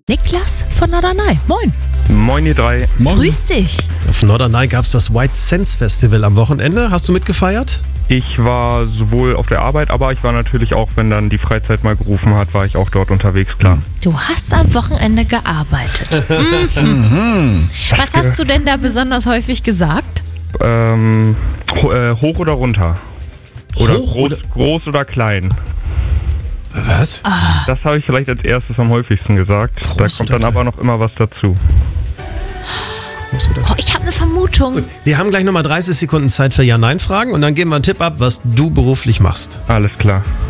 Niklas von Norderney. Moin. Moin ihr drei. Morgen. Grüß dich. Auf Norderney gab es das White Sands Festival am Wochenende. Hast du mitgefeiert? Ich war sowohl auf der Arbeit, aber ich war natürlich auch, wenn dann die Freizeit mal gerufen hat, war ich auch dort unterwegs, klar. Du hast am Wochenende gearbeitet. Was hast du denn da besonders häufig gesagt? Hoch oder runter? Oder Hoch groß oder klein? Was? Das habe ich vielleicht als erstes am häufigsten gesagt. Groß Da kommt oder dann aber noch immer was dazu. Oh, ich habe eine Vermutung. Gut, wir haben gleich nochmal 30 Sekunden Zeit für Ja-Nein-Fragen und dann geben wir einen Tipp ab, was du beruflich machst. Alles klar.